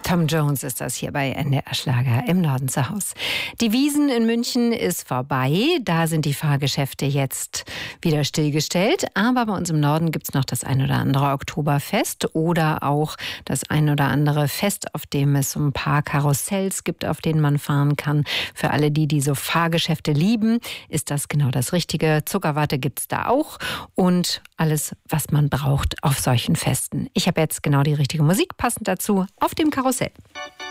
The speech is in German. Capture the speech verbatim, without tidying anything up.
Tom Jones ist das hier bei N D R Schlager im Norden zu Hause. Die Wiesn in München ist vorbei. Da sind die Fahrgeschäfte jetzt wieder stillgestellt. Aber bei uns im Norden gibt es noch das ein oder andere Oktoberfest oder auch das ein oder andere Fest, auf dem es so ein paar Karussells gibt, auf denen man fahren kann. Für alle die, die so Fahrgeschäfte lieben, ist das genau das Richtige. Zuckerwatte gibt es da auch und alles, was man braucht auf solchen Festen. Ich habe jetzt genau die richtige Musik passend dazu auf dem Karussell.